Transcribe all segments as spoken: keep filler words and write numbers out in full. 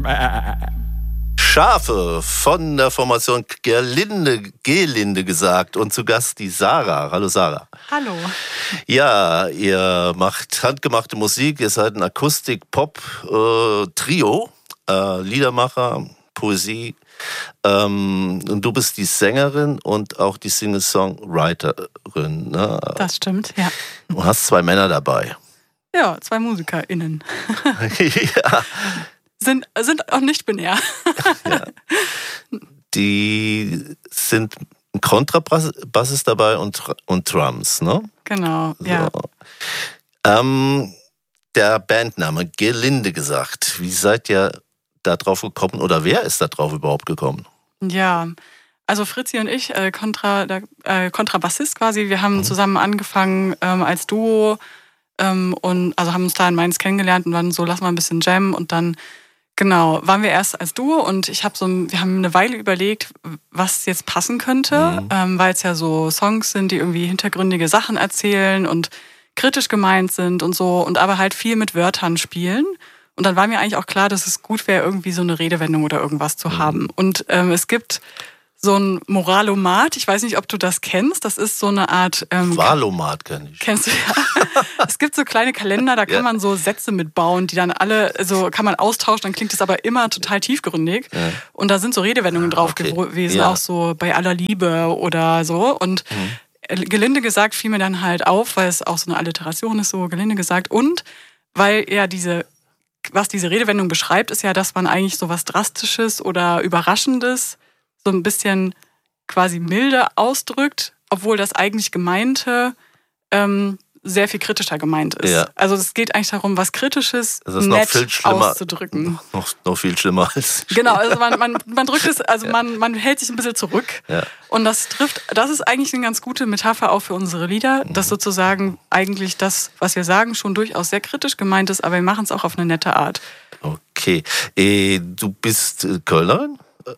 Schafe von der Formation Gerlinde, Gelinde gesagt und zu Gast die Sarah. Hallo Sarah. Hallo. Ja, ihr macht handgemachte Musik, ihr seid ein Akustik-Pop-Trio, äh, Liedermacher, Poesie. Ähm, und du bist die Sängerin und auch die Singer-Songwriterin. Ne? Das stimmt, ja. Du hast zwei Männer dabei. Ja, zwei MusikerInnen. Ja. Sind, sind auch nicht binär. Ja. Die sind ein Kontrabass ist dabei und, und Drums, ne? Genau, so. ja. Ähm, der Bandname, Gelinde gesagt. Wie seid ihr da drauf gekommen oder wer ist da drauf überhaupt gekommen? Ja, also Fritzi und ich, äh, Kontra, der, äh, Kontrabassist quasi, wir haben mhm. zusammen angefangen ähm, als Duo ähm, und also haben uns da in Mainz kennengelernt und dann so, lass mal ein bisschen jammen und dann genau, waren wir erst als Duo und ich habe so, wir haben eine Weile überlegt, was jetzt passen könnte, mhm. ähm, weil es ja so Songs sind, die irgendwie hintergründige Sachen erzählen und kritisch gemeint sind und so und aber halt viel mit Wörtern spielen. Und dann war mir eigentlich auch klar, dass es gut wäre, irgendwie so eine Redewendung oder irgendwas zu mhm. haben. Und ähm, es gibt so ein Moralomat, ich weiß nicht, ob du das kennst, das ist so eine Art... Ähm, Valomat kenn ich. Kennst du ja. Es gibt so kleine Kalender, da kann ja. man so Sätze mitbauen, die dann alle, also kann man austauschen, dann klingt es aber immer total tiefgründig. Ja. Und da sind so Redewendungen drauf okay. gewesen, ja. auch so bei aller Liebe oder so. Und mhm. gelinde gesagt fiel mir dann halt auf, weil es auch so eine Alliteration ist, so gelinde gesagt. Und weil ja diese, was diese Redewendung beschreibt, ist ja, dass man eigentlich so was Drastisches oder Überraschendes so ein bisschen quasi milde ausdrückt, obwohl das eigentlich Gemeinte ähm, sehr viel kritischer gemeint ist. Ja. Also es geht eigentlich darum, was Kritisches das ist nett noch viel schlimmer, auszudrücken. Noch, noch viel schlimmer als... Genau, also man, man, man drückt es, also ja. man, man hält sich ein bisschen zurück. Ja. Und das trifft, das ist eigentlich eine ganz gute Metapher auch für unsere Lieder, mhm. dass sozusagen eigentlich das, was wir sagen, schon durchaus sehr kritisch gemeint ist, aber wir machen es auch auf eine nette Art. Okay. Äh, du bist Kölnerin?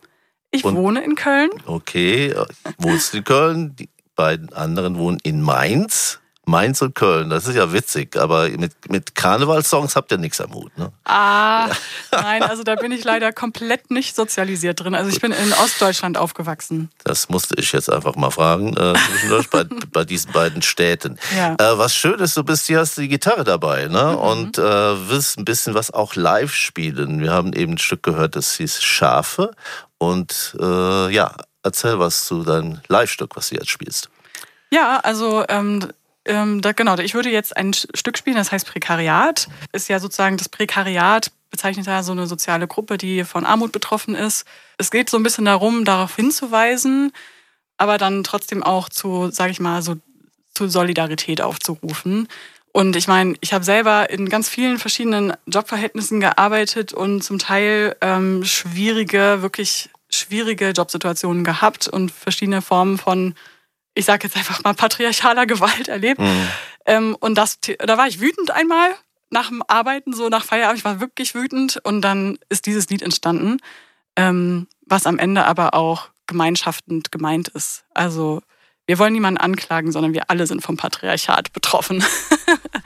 Ich Und, wohne in Köln. Okay, wohnst in Köln. Die beiden anderen wohnen in Mainz. Mainz und Köln, das ist ja witzig. Aber mit, mit Karnevalssongs habt ihr nichts am Hut, ne? Ah, nein, also da bin ich leider komplett nicht sozialisiert drin. Also ich bin in Ostdeutschland aufgewachsen. Das musste ich jetzt einfach mal fragen, äh, zwischendurch bei, bei diesen beiden Städten. Ja. Äh, was schön ist, du bist hier, hast die Gitarre dabei, ne? Mhm. Und äh, willst ein bisschen was auch live spielen. Wir haben eben ein Stück gehört, das hieß Schafe. Und äh, ja, erzähl was zu deinem Live-Stück, was du jetzt spielst. Ja, also ähm, ähm, da, genau, ich würde jetzt ein Stück spielen, das heißt Prekariat. Ist ja sozusagen das Prekariat, bezeichnet ja so eine soziale Gruppe, die von Armut betroffen ist. Es geht so ein bisschen darum, darauf hinzuweisen, aber dann trotzdem auch zu, sage ich mal, so zu Solidarität aufzurufen. Und ich meine, ich habe selber in ganz vielen verschiedenen Jobverhältnissen gearbeitet und zum Teil ähm, schwierige, wirklich schwierige Jobsituationen gehabt und verschiedene Formen von, ich sage jetzt einfach mal, patriarchaler Gewalt erlebt. Mhm. Ähm, und das, da war ich wütend einmal nach dem Arbeiten, so nach Feierabend. Ich war wirklich wütend und dann ist dieses Lied entstanden, ähm, was am Ende aber auch gemeinschaftend gemeint ist. Also wir wollen niemanden anklagen, sondern wir alle sind vom Patriarchat betroffen.